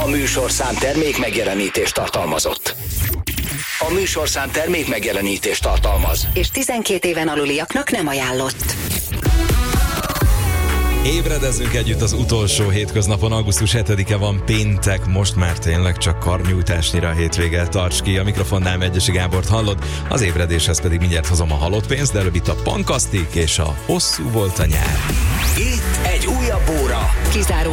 műsorszám termék megjelenítést tartalmazott. A műsorszám termék megjelenítést tartalmaz. És 12 éven aluliaknak nem ajánlott. Ébredezünk együtt az utolsó hétköznapon, augusztus 7-e van, péntek, most már tényleg csak karnyújtásnyira a hétvége. Tarts ki, a mikrofonnál Megyesi Gábort hallod, az ébredéshez pedig mindjárt hozom a halott pénzt, de előbb itt a Pankasztik és a hosszú volt a nyár. Itt egy újabb óra. Kizáró